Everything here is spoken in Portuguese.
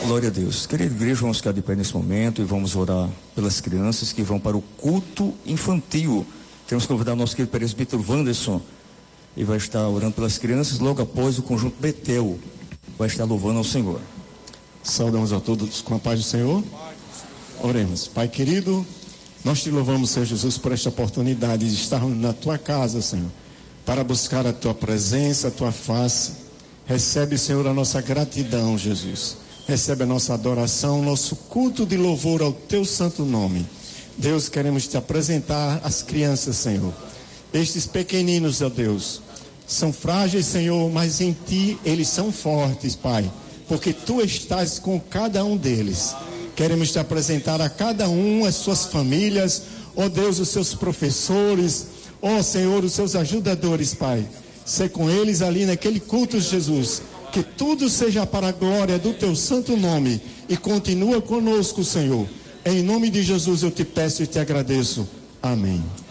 Glória a Deus. Querida igreja, vamos ficar de pé nesse momento e vamos orar pelas crianças que vão para o culto infantil. Temos que convidar o nosso querido presbítero Wanderson e vai estar orando pelas crianças logo após o conjunto Betel. Vai estar louvando ao Senhor. Saudamos a todos com a paz do Senhor. Oremos. Pai querido, nós te louvamos, Senhor Jesus, por esta oportunidade de estarmos na tua casa, Senhor, para buscar a tua presença, a tua face. Recebe, Senhor, a nossa gratidão, Jesus. Recebe a nossa adoração, nosso culto de louvor ao teu santo nome. Deus, queremos te apresentar as crianças, Senhor. Estes pequeninos, ó Deus, são frágeis, Senhor, mas em ti eles são fortes, Pai, porque tu estás com cada um deles. Queremos te apresentar a cada um as suas famílias, ó Deus, os seus professores, ó Senhor, os seus ajudadores, Pai. Ser com eles ali naquele culto, Jesus. Que tudo seja para a glória do teu santo nome. E continua conosco, Senhor. Em nome de Jesus eu te peço e te agradeço. Amém.